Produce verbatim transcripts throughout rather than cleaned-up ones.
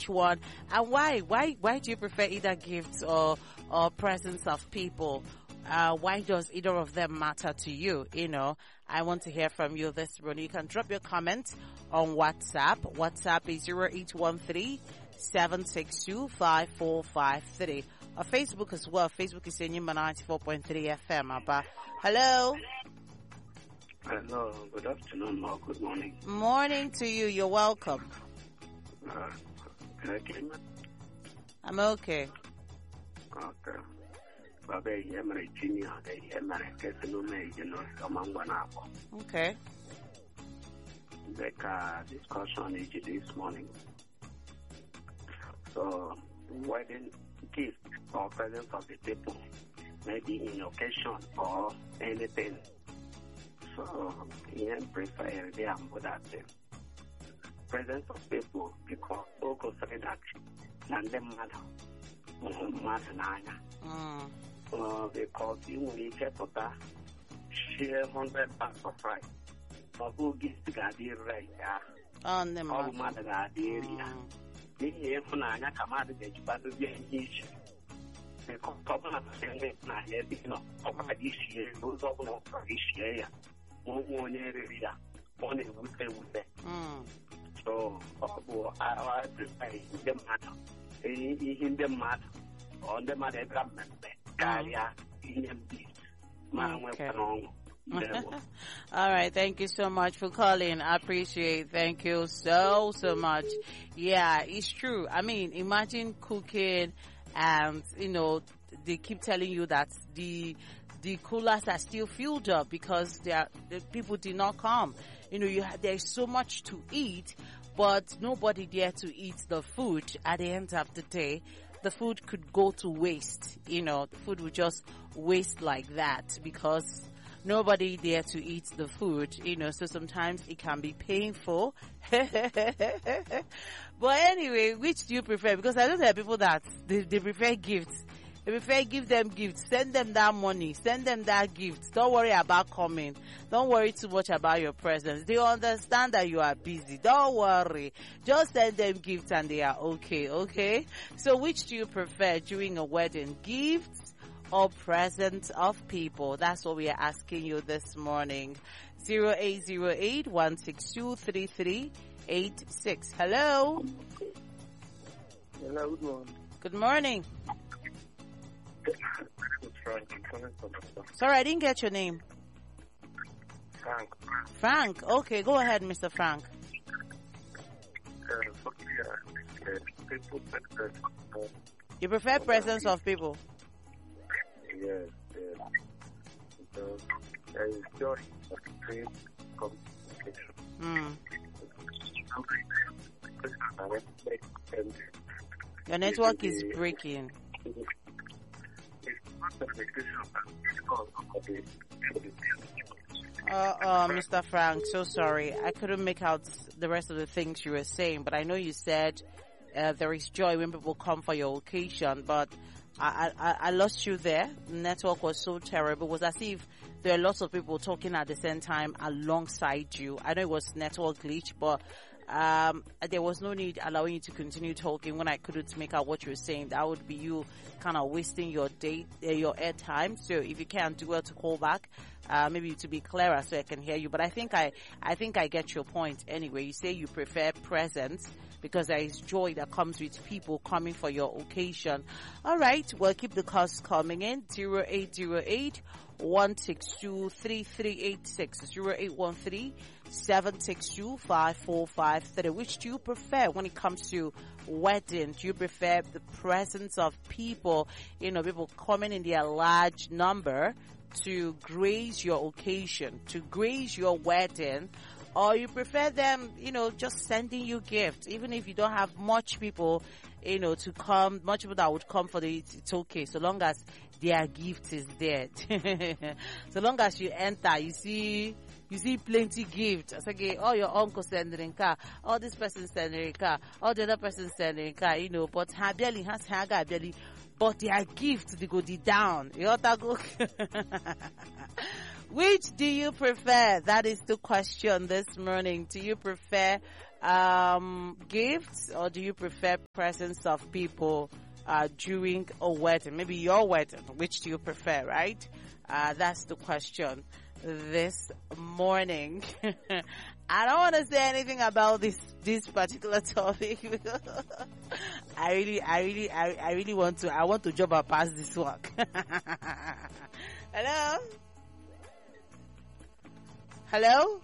which one and why? Why why do you prefer either gifts or or presents of people? Uh, why does either of them matter to you? You know, I want to hear from you this morning. You can drop your comments on WhatsApp. WhatsApp is zero eight one three, seven six two, five four five three. Or Facebook as well. Facebook is saying ninety-four point three F M. Abba. Hello. Hello. Good afternoon or good morning. Morning to you. You're welcome. Uh, can I claim it? I'm okay. Okay. Baba, I'm a junior. I'm a you know, someone one up. Okay. Like a discussion is this morning. So, wedding gift or presents of the people, maybe in occasion or anything. So, yeah, prefer the ambo that presents of people because Oko said that and them matter, matter nanya. Uh, because you will get for that share hundred bags of rice. Or who gives the guardian right? On the all matter guardian. Here for Nanya commanded the battle each. The couple of things I had been of this year, those of them for this year. One area, one would say with them. So, I prefer the matter. In the matter, on the matter government. Okay. All right, thank you so much for calling. I appreciate it. Thank you so so much. Yeah, it's true. I mean, imagine cooking and you know they keep telling you that the the coolers are still filled up because they are, the people did not come. You know, you have, there's so much to eat, but nobody there to eat the food at the end of the day. The food could go to waste, you know, the food would just waste like that because nobody there to eat the food, you know, so sometimes it can be painful. But anyway, which do you prefer? Because I know there are people that they, they prefer gifts. They prefer give them gifts, send them that money, send them that gift. Don't worry about coming. Don't worry too much about your presence. They understand that you are busy. Don't worry. Just send them gifts and they are okay, okay? So which do you prefer during a wedding? Gifts or presents of people? That's what we are asking you this morning. zero eight zero eight, one six two, three three eight six. Hello? Hello, good morning. Good morning. Sorry, I didn't get your name. Frank. Frank. Okay, go ahead, Mister Frank. You prefer presence of people? Yes, yes. Because there is joy of trade communication. Mm. Your network is breaking. Uh, uh, Mister Frank, so sorry. I couldn't make out the rest of the things you were saying, but I know you said uh, there is joy when people come for your occasion, but I, I, I lost you there. The network was so terrible. It was as if there are lots of people talking at the same time alongside you. I know it was network glitch, but um, there was no need allowing you to continue talking when I couldn't make out what you were saying. That would be you kind of wasting your date, uh, your airtime. So if you can't do well to call back, uh, maybe to be clearer so I can hear you. But I think I, I think I get your point anyway. You say you prefer presence because there is joy that comes with people coming for your occasion. All right, well, keep the calls coming in. zero eight zero eight, one six two, three three eight six, zero eight one three, seven six two, five four five three. Which do you prefer when it comes to wedding? Do you prefer the presence of people, you know, people coming in their large number to grace your occasion, to grace your wedding? Or you prefer them, you know, just sending you gifts, even if you don't have much people, you know, to come, much people that would come for the, it's okay, so long as their gift is there. So long as you enter, you see, you see plenty gift. It's okay, all your uncle sending car, all this person sending car, all the other person sending car, you know, but her belly has her belly, but their gift, they go down. You know, go. Which do you prefer? That is the question this morning. Do you prefer Um, gifts, or do you prefer presence of people uh, during a wedding? Maybe your wedding. Which do you prefer, right? Uh, that's the question this morning. I don't want to say anything about this this particular topic. I really, I really, I, I really want to. I want to jump up past this one. Hello. Hello.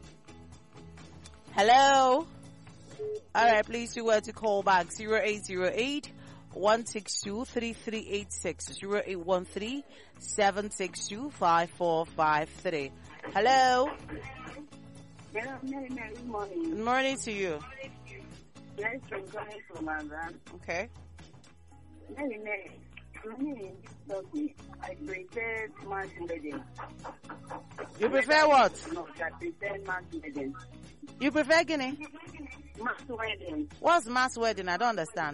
Hello. All right, please do well to call back zero eight zero eight one six two three three eight six zero eight one three seven six two five four five three. Hello. Hello, Mary, Mary, good morning. Good morning to you. Yes, I'm calling from Amazon. Okay. Mary, Mary, my name is I prefer mass wedding. You prefer what? No, I prefer mass wedding. You prefer Guinea? Mass wedding. What's mass wedding? I don't understand.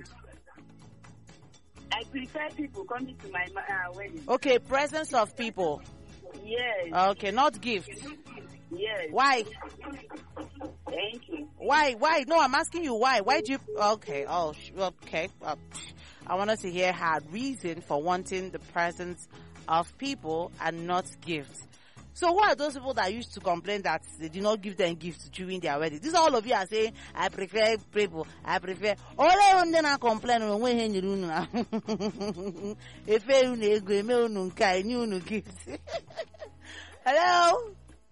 I prefer people coming to my uh, wedding. Okay, presence of people. Yes. Okay, not gifts. Yes. Why? Thank you. Why? Why? No, I'm asking you why. Why do you? Okay. Oh, sh- okay. Uh, I want us to hear her reason for wanting the presence of people and not gifts. So who are those people that used to complain that they did not give them gifts during their wedding? This all of you are saying, I prefer people, I prefer. All I want them to complain when you do if you go, you no kind, you no gifts. Hello.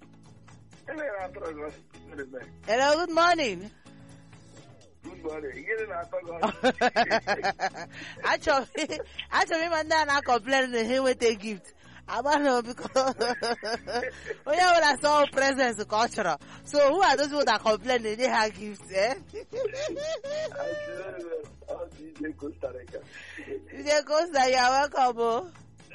Hello. Good morning. Good morning. Actually, actually, my dad complained that he would take gift. I don't know because we have a small presence cultural. So who are those people that complain that they have gifts? Eh? D J Costa Rica. D J Costa, you're welcome. Oh.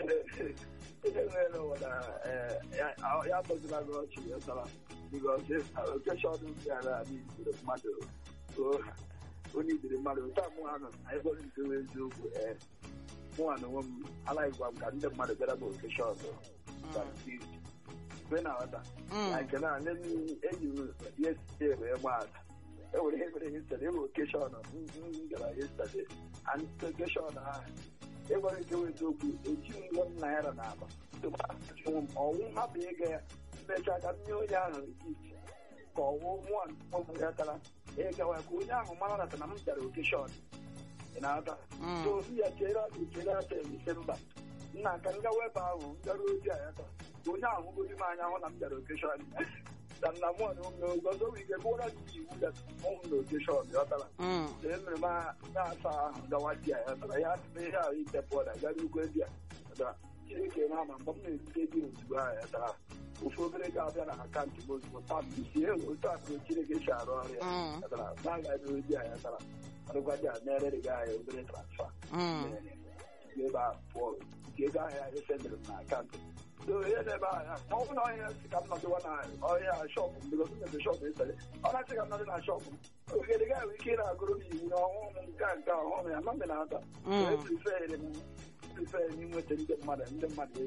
Because occasion the mother. So only the mother. I got into it. One woman, I like one can the mother get about the short. But when I was like, let me, yes, there was. I would have it yesterday, location yesterday, and the location. Everybody doing so good. It's one naira now. To home, or one happy again. Better than you young. Or one, one better. Ega wa kunya mama na namja location. Inata. So we are Jera to Jera in December. Na kanga weba u daru ya ta. Kunya mu di manya ho namja location. Dan na mo no go so we get more di u da home location ya ta. Mm. Then ma na sa da wa dia ya ta ya me ya i te poda ga du ko dia. Da. Ke na ma bam ne te di u ba ya ta. O fogre ga ba na account mo mo ta bi se o ta ko chire ke sharo ya. Da. Na ga du dia ya ta. I got that married guy over the transfer. Give up for give guy I send it my account. So here they buy. No, no, I'm not the one. Oh yeah, shop because the shop is there. Oh, I think I'm not in a shop. Okay, the guy we can't go to you know home can't go home. I'm not in that. I prefer them. Prefer you with the mother and the mother.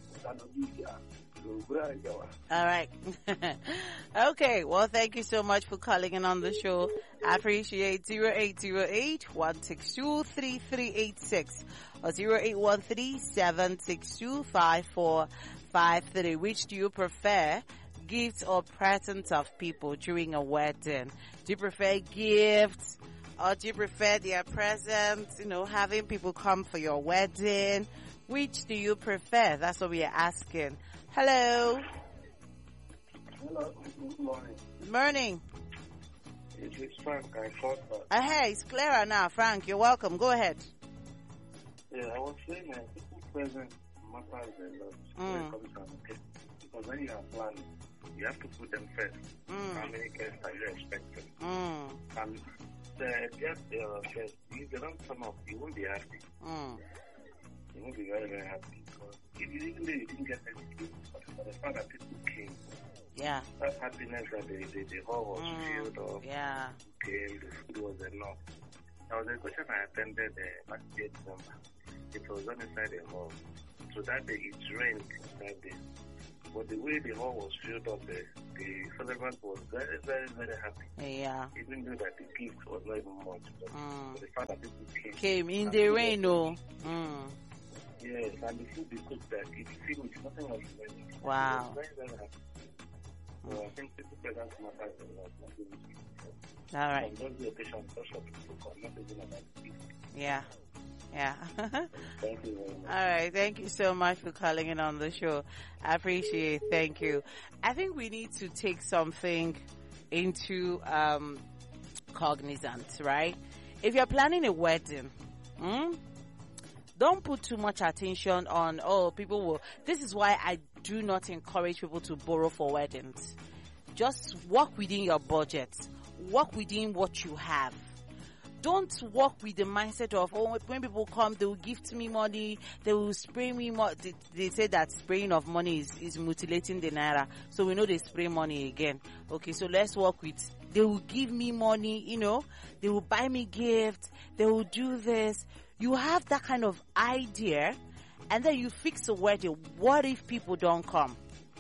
All right. Okay. Well, thank you so much for calling in on the show. I appreciate zero eight zero eight one six two three three eight six or zero eight one three seven six two five four five three. Which do you prefer? Gifts or presents of people during a wedding? Do you prefer gifts or do you prefer their presents? You know, having people come for your wedding. Which do you prefer? That's what we are asking. Hello. Hello. Good morning. Good morning. It is Frank. I thought that. Uh, hey, it's clearer now. Frank, you're welcome. Go ahead. Yeah, I was saying that people present matters a lot when it comes to an occasion. Because when you are planning, you have to put them first. Mm. How many guests are you expecting? Mm. And the guests they are first, if they don't turn up, you won't be happy. Mm. You won't be very, very happy. Because if you even though you didn't get anything, but for the fact that people came, yeah, that happiness that the, the, the hall was mm. filled up, yeah, came, the food was enough. There was a question I attended uh, last year, December. It was on inside the hall. So that day it rained that day. but the way the hall was filled up, the, the celebrant was very, very, very happy. Yeah. Even though that the gift was not even much. But Mm. the fact that people came. Came in the rain, no. Mm. Yes, and the food they cooked that it filled with nothing else remaining. Wow. Very, very happy. So I think people present matters a lot. All right. And just the occasion, just for people come, not even about the gift. Yeah. Yeah. Thank you very much. All right. Thank you so much for calling in on the show. I appreciate it. Thank you. I think we need to take something into um, cognizance, right? If you're planning a wedding, hmm, don't put too much attention on, oh, people will. This is why I do not encourage people to borrow for weddings. Just work within your budget. Work within what you have. Don't work with the mindset of, oh, when people come, they will gift me money, they will spray me money. They, they say that spraying of money is, is mutilating the naira. So we know they spray money again. Okay, so let's work with, they will give me money, you know, they will buy me gifts, they will do this. You have that kind of idea, and then you fix a wedding. What if people don't come?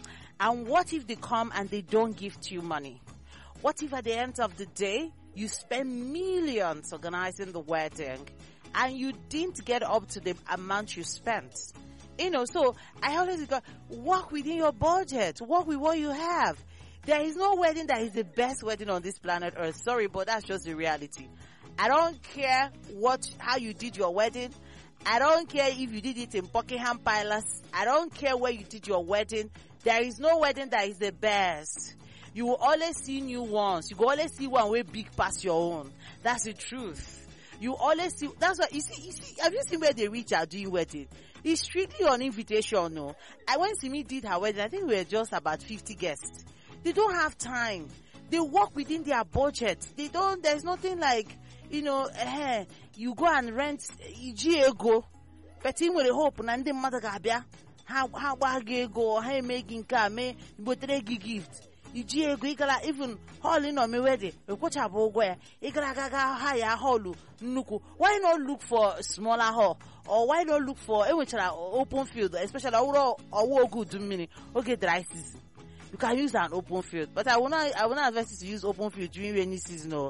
And what if they come and they don't gift you money? What if at the end of the day, you spend millions organizing the wedding and you didn't get up to the amount you spent? You know, so I always go, work within your budget, work with what you have. There is no wedding that is the best wedding on this planet Earth. Sorry, but that's just the reality. I don't care what, how you did your wedding. I don't care if you did it in Buckingham Palace. I don't care where you did your wedding. There is no wedding that is the best. You will always see new ones. You will always see one way big past your own. That's the truth. You always see, that's why, you see, you see, have you seen where the rich are doing wedding? It's strictly on invitation, no. I went to meet did her wedding, I think we were just about fifty guests. They don't have time. They work within their budget. They don't, there's nothing like, you know, eh, you go and rent, iji ego. But in with a hope, and then mother gabia, how, how bag ego, how making car, me, but they gift. Iji ego, igala, even hall in on me wedding, a coach have where, igala gaga higher hall, nuku. Why not look for a smaller hall? Or why not look for a which are open field, especially or or good to mini, okay, dry season. You can use an open field, but I will not, I will not advise you to use open field during rainy season, no.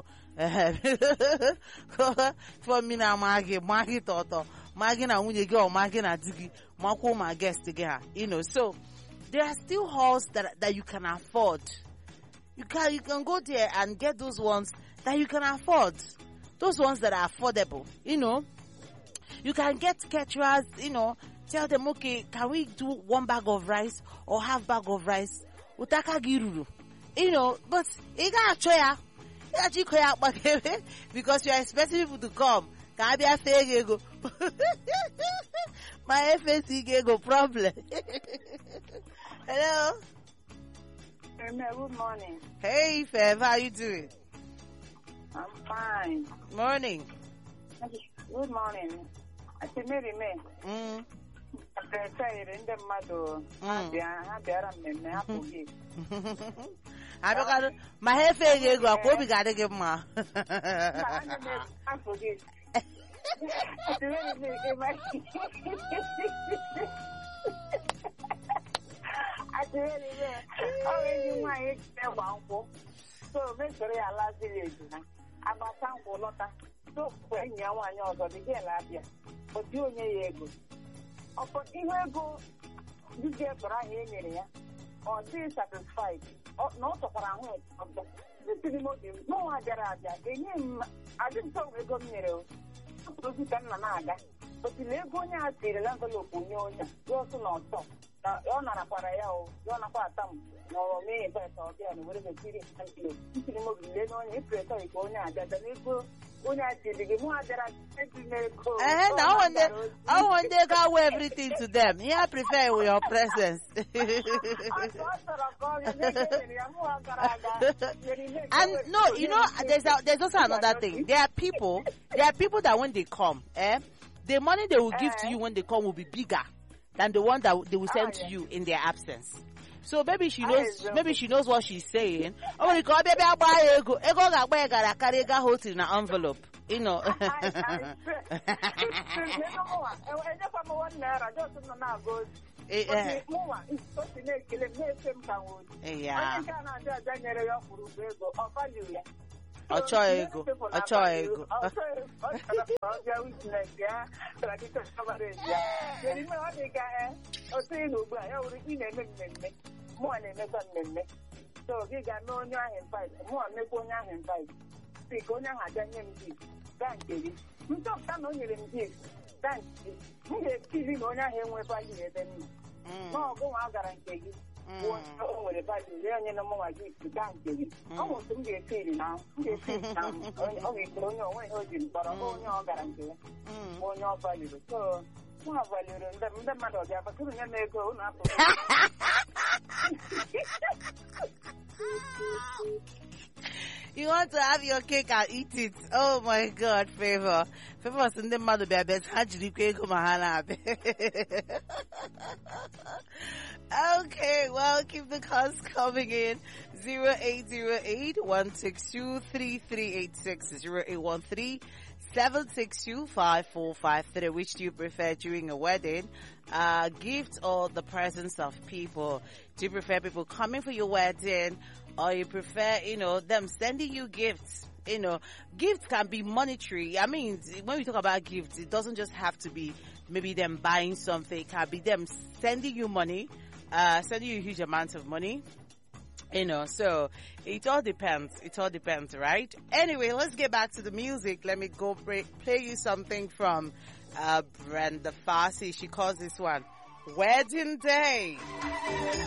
For me now, Maggie, Maggie Toto, Maggie na when you go, Maggie na Digi, Marco, my guest together, you know, so there are still halls that, that you can afford. You can, you can go there and get those ones that you can afford. Those ones that are affordable, you know. You can get caterers, you know, tell them, okay, can we do one bag of rice or half bag of rice? Utaka giruru. You know, but you gotta try because you are expecting people to come. Can I be a fake ego? My F S C ego problem. Hello. Good morning. Hey, Fev, how you doing? I'm fine. Morning. Good morning. I said, Mary May. Mm. I said, in the mother, I bear a man, I forgive. I don't got my head fake ego. I hope you gotta give ma. I forgive. I really already my example. So make sure I last village. I'm a town for Lotta. So when you want your the Gelabia, but you need ego. Or for ego, you get right in area, or be satisfied, or not of our home of the. This is no other. I didn't talk with Gomero. But the Legonia has the envelope on your also not stop. Now, you're not a parayao, you're not a thumb, nor me, but or again, what is a city and you? You can move the Legon, if you're sorry, go now, that the Lego, when I did the more that I and I want them, I want them to go everything to them. Yeah, I prefer with your presence. And no, you know, there's a, there's also another thing. There are people, there are people that when they come, eh, the money they will give to you when they come will be bigger than the one that they will send to you in their absence. So maybe she knows, maybe she knows what she's saying. Oh, you call baby, I buy ego, ego got buy got a carry got hold in an envelope, you know. Eh, eh. Mụnwa o si na-ekele m na-efe m ka nwoke. Onye Yeah. nke a na-adị aja nyere ya ọkwụrụ ụgwọ ego ọ value ya. Ọ chọọ ego. Ọ chọọ ego. Ọ chọọ ego. Ọ chọrọ ka ọ bịa witness ya traditional coverage ya. Kedu ime ọ dị ka e otu ị na ugbu a ya wuru ị na-eme mmemme mụnwa na-emekwa mmemme. So gị ga-eme onye ahụ invite mụnwa mekwa onye ahụ invite. Si ka onye ahụ abịa nye m gift gaa nke gị. Nchọpụta na o nyere m gift gaa nke gị. M ga-ekiri na onye ahụ enwekwaghị ebe m nọ. Ma ọ bụrụ na ọ gara nke gị bụ onye o nwere value ya onye na mụnwa gift gaa nke gị. Ọ bụ otu m ga-ekiri na m ga-ekiri na ọ ga-ekiri onye onwe ihe o ji mkpọrọ onye ọ gara nke ya bụ onye ọ valiri. So mụ valiri ndị ndị mmadụ ọbịa bakụrụ nye m ego unu apụ. You want to have your cake and eat it. Oh my God, Favor. Favor send the mother baby. Hajri cake mahana. Okay, well, keep the calls coming in. zero eight zero eight, one six two, three three eight six, zero eight one three, seven six two, five four five three. Which do you prefer during a wedding? Uh, gift or the presence of people? Do you prefer people coming for your wedding? Or you prefer, you know, them sending you gifts? You know, gifts can be monetary. I mean, when we talk about gifts, it doesn't just have to be maybe them buying something. It can be them sending you money, uh, sending you huge amounts of money. You know, so it all depends. It all depends, right? Anyway, let's get back to the music. Let me go play, play you something from uh, Brenda Fassie. She calls this one Wedding Day.